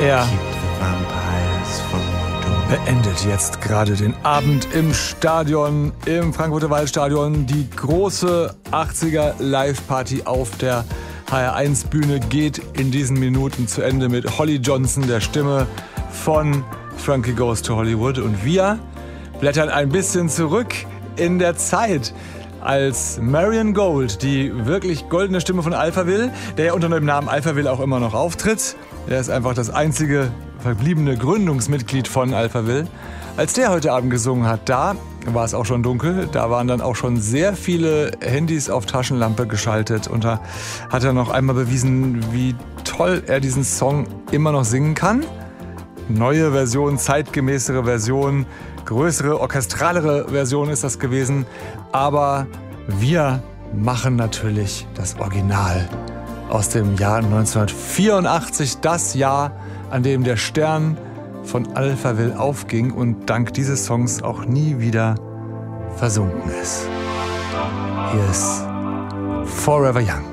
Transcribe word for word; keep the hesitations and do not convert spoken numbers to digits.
Er beendet jetzt gerade den Abend im Stadion, im Frankfurter Waldstadion. Die große achtziger Live-Party auf der H R eins Bühne geht in diesen Minuten zu Ende mit Holly Johnson, der Stimme von Frankie Goes to Hollywood. Und wir blättern ein bisschen zurück in der Zeit, als Marion Gold, die wirklich goldene Stimme von Alphaville, der ja unter dem Namen Alphaville auch immer noch auftritt. Der ist einfach das einzige verbliebene Gründungsmitglied von Alphaville. Als der heute Abend gesungen hat, da war es auch schon dunkel. Da waren dann auch schon sehr viele Handys auf Taschenlampe geschaltet. Und da hat er noch einmal bewiesen, wie toll er diesen Song immer noch singen kann. Neue Version, zeitgemäßere Version, größere, orchestralere Version ist das gewesen. Aber wir machen natürlich das Original aus dem Jahr neunzehnhundertvierundachtzig, das Jahr, an dem der Stern von Alphaville aufging und dank dieses Songs auch nie wieder versunken ist. Hier ist Forever Young.